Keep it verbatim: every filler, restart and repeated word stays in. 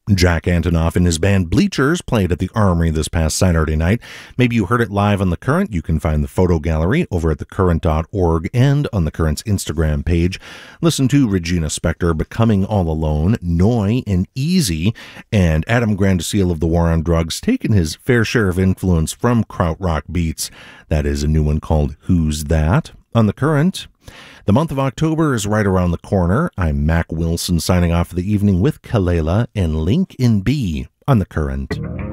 Jack Antonoff and his band Bleachers played at the Armory this past Saturday night. Maybe you heard it live on The Current. You can find the photo gallery over at the current dot org and on The Current's Instagram page. Listen to Regina Spektor, Becoming All Alone, Noi, and Easy, and Adam Grandiseel of the War on Drugs taking his fair share of influence from krautrock beats. That is a new one called Who's That? On The Current. The month of October is right around the corner. I'm Mac Wilson signing off for the evening with Kalela and Link in B on The Current.